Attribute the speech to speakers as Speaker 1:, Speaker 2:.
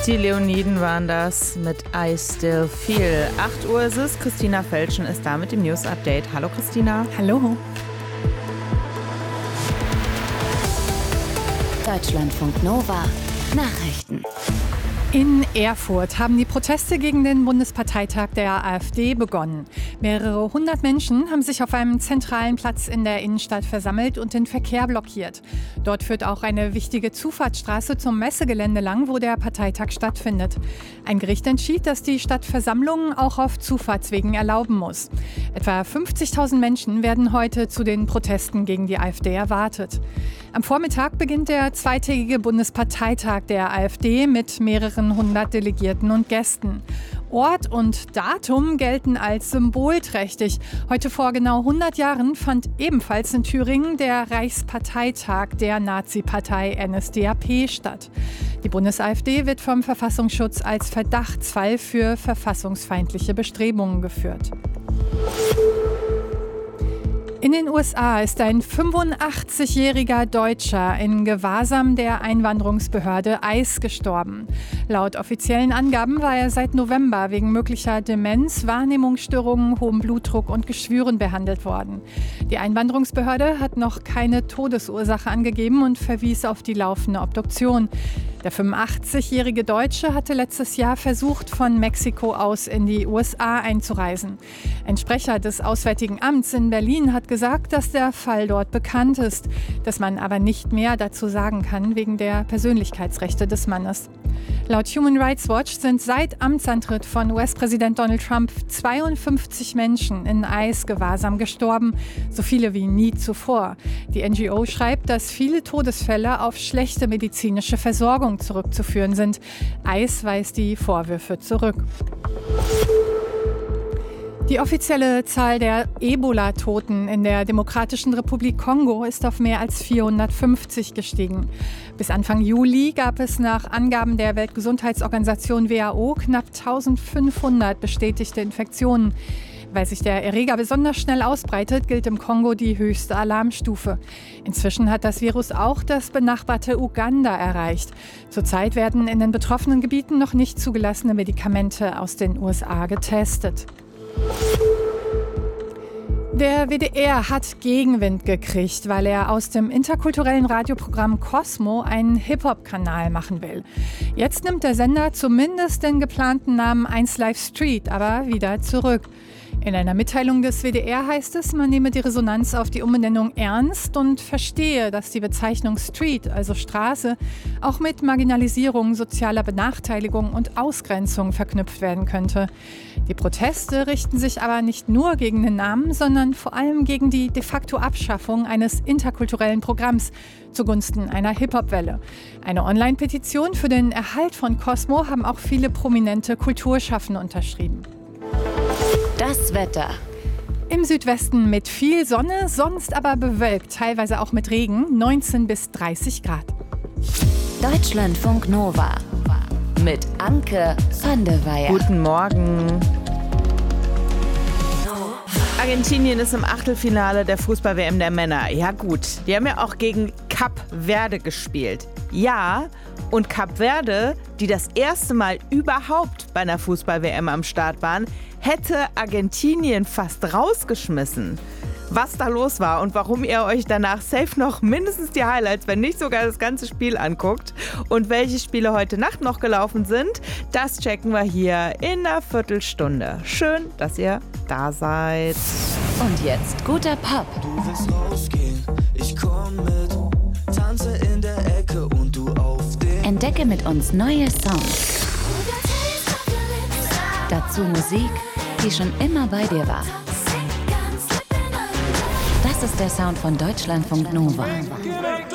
Speaker 1: Die Leoniden waren das mit I Still Feel. 8 Uhr ist es. Christina Felschen ist da mit dem News Update. Hallo Christina.
Speaker 2: Hallo.
Speaker 3: Deutschlandfunk Nova Nachrichten.
Speaker 2: In Erfurt haben die Proteste gegen den Bundesparteitag der AfD begonnen. Mehrere hundert Menschen haben sich auf einem zentralen Platz in der Innenstadt versammelt und den Verkehr blockiert. Dort führt auch eine wichtige Zufahrtsstraße zum Messegelände lang, wo der Parteitag stattfindet. Ein Gericht entschied, dass die Stadt Versammlungen auch auf Zufahrtswegen erlauben muss. Etwa 50.000 Menschen werden heute zu den Protesten gegen die AfD erwartet. Am Vormittag beginnt der zweitägige Bundesparteitag der AfD mit mehreren hundert Delegierten und Gästen. Ort und Datum gelten als symbolträchtig. Heute vor genau 100 Jahren fand ebenfalls in Thüringen der Reichsparteitag der Nazi-Partei NSDAP statt. Die Bundes-AfD wird vom Verfassungsschutz als Verdachtsfall für verfassungsfeindliche Bestrebungen geführt. In den USA ist ein 85-jähriger Deutscher in Gewahrsam der Einwanderungsbehörde ICE gestorben. Laut offiziellen Angaben war er seit November wegen möglicher Demenz, Wahrnehmungsstörungen, hohem Blutdruck und Geschwüren behandelt worden. Die Einwanderungsbehörde hat noch keine Todesursache angegeben und verwies auf die laufende Obduktion. Der 85-jährige Deutsche hatte letztes Jahr versucht, von Mexiko aus in die USA einzureisen. Ein Sprecher des Auswärtigen Amts in Berlin hat gesagt, dass der Fall dort bekannt ist, dass man aber nicht mehr dazu sagen kann wegen der Persönlichkeitsrechte des Mannes. Laut Human Rights Watch sind seit Amtsantritt von US-Präsident Donald Trump 52 Menschen in ICE-Gewahrsam gestorben, so viele wie nie zuvor. Die NGO schreibt, dass viele Todesfälle auf schlechte medizinische Versorgung zurückzuführen sind. ICE weist die Vorwürfe zurück. Die offizielle Zahl der Ebola-Toten in der Demokratischen Republik Kongo ist auf mehr als 450 gestiegen. Bis Anfang Juli gab es nach Angaben der Weltgesundheitsorganisation WHO knapp 1500 bestätigte Infektionen. Weil sich der Erreger besonders schnell ausbreitet, gilt im Kongo die höchste Alarmstufe. Inzwischen hat das Virus auch das benachbarte Uganda erreicht. Zurzeit werden in den betroffenen Gebieten noch nicht zugelassene Medikamente aus den USA getestet. Der WDR hat Gegenwind gekriegt, weil er aus dem interkulturellen Radioprogramm Cosmo einen Hip-Hop-Kanal machen will. Jetzt nimmt der Sender zumindest den geplanten Namen 1Live Street aber wieder zurück. In einer Mitteilung des WDR heißt es, man nehme die Resonanz auf die Umbenennung ernst und verstehe, dass die Bezeichnung Street, also Straße, auch mit Marginalisierung, sozialer Benachteiligung und Ausgrenzung verknüpft werden könnte. Die Proteste richten sich aber nicht nur gegen den Namen, sondern vor allem gegen die de facto Abschaffung eines interkulturellen Programms zugunsten einer Hip-Hop-Welle. Eine Online-Petition für den Erhalt von Cosmo haben auch viele prominente Kulturschaffende unterschrieben.
Speaker 3: Das Wetter.
Speaker 2: Im Südwesten mit viel Sonne, sonst aber bewölkt, teilweise auch mit Regen, 19 bis 30 Grad.
Speaker 3: Deutschlandfunk Nova mit Anke van de Weyer.
Speaker 1: Guten Morgen. Argentinien ist im Achtelfinale der Fußball-WM der Männer. Ja gut, die haben ja auch gegen Kap Verde gespielt. Ja, und Kap Verde, die das erste Mal überhaupt bei einer Fußball-WM am Start waren, hätte Argentinien fast rausgeschmissen. Was da los war und warum ihr euch danach safe noch mindestens die Highlights, wenn nicht sogar das ganze Spiel anguckt und welche Spiele heute Nacht noch gelaufen sind, das checken wir hier in einer Viertelstunde. Schön, dass ihr da seid.
Speaker 3: Und jetzt guter Pop.
Speaker 4: Du willst rausgehen, ich komm mit, tanze in der Ecke und du auf den.
Speaker 3: Entdecke mit uns neue Songs. Dazu Musik, die schon immer bei dir war. Das ist der Sound von Deutschlandfunk Nova.